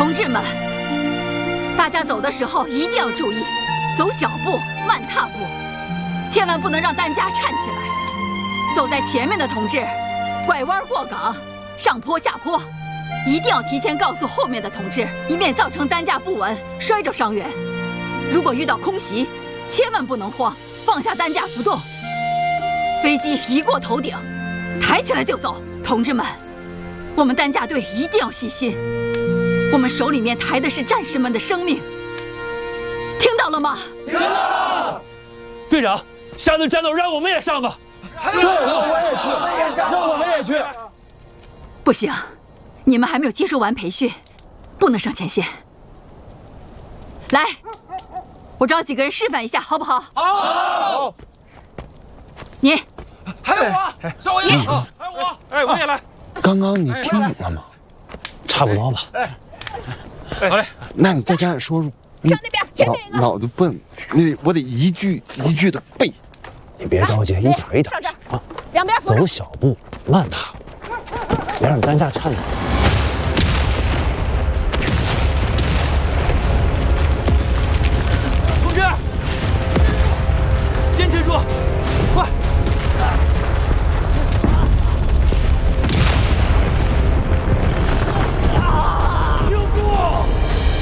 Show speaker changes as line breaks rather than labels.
同志们，大家走的时候一定要注意，走小步，慢踏步，千万不能让担架颤起来。走在前面的同志，拐弯过岗，上坡下坡，一定要提前告诉后面的同志，以免造成担架不稳，摔着伤员。如果遇到空袭，千万不能慌，放下担架不动。飞机一过头顶，抬起来就走。同志们，我们担架队一定要细心，我们手里面抬的是战士们的生命，听到了吗？
听到了。队长，下次战斗让我们也上吧。
对，让我也去，让我们也去。
不行，你们还没有接受完培训，不能上前线。来，我找几个人示范一下，好不好？
好。
你，
还有我，算我赢。还有我，哎，我也来。
刚刚你听懂了吗？
差不多吧。
好嘞，
那你再这样说说。
站那边，前面一个。
脑子笨，我得一句一句的背。
你别着急，一点一点啊。
两边
走小步，慢踏，别让担架颤抖。